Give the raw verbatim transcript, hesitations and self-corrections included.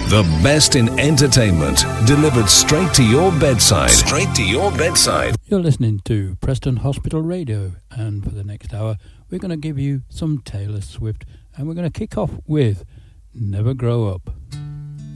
The best in entertainment, delivered straight to your bedside. Straight to your bedside. You're listening to Preston Hospital Radio, and for the next hour, we're going to give you some Taylor Swift, and we're going to kick off with Never Grow Up.